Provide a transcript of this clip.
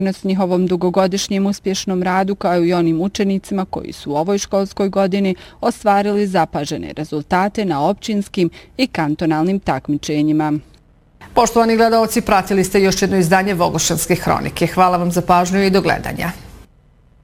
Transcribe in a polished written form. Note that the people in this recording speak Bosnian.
s njihovom dugogodišnjem uspješnom radu kao i onim učenicima koji su u ovoj školskoj godini ostvarili zapažene rezultate na općinskim i kantonalnim takmičenjima. Poštovani gledaoci, pratili ste još jedno izdanje Vogošćanske hronike. Hvala vam za pažnju i do gledanja.